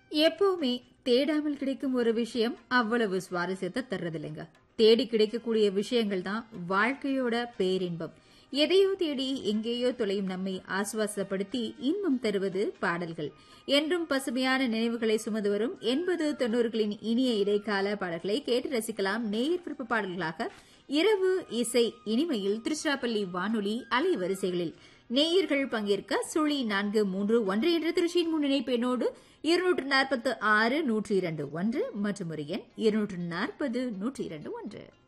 எப்பவுமே தேடாமல் கிடைக்கும் ஒரு விஷயம் அவ்வளவு சுவாரஸ்யத்தை தர்றதில்லைங்க. தேடி கிடைக்கக்கூடிய விஷயங்கள் தான் வாழ்க்கையோட பேரின்பம். எதையோ தேடி எங்கேயோ தொலையும் நம்மை ஆசுவாசப்படுத்தி இன்பம் தருவது பாடல்கள். என்றும் பசுமையான நினைவுகளை சுமந்து வரும் 80-90களின் இனிய இடைக்கால பாடல்களை கேட்டு ரசிக்கலாம். நேயர் விருப்ப பாடல்களாக இரவு இசை இனிமையில் திருச்சிராப்பள்ளி வானொலி அலைவரிசைகளில் நேயர்கள் பங்கேற்க 0431 என்ற திருச்சியின் முன்னிணைப்பு எண்ணோடு 246-102-1 மற்றும் ஒரு எண் 240-102-1.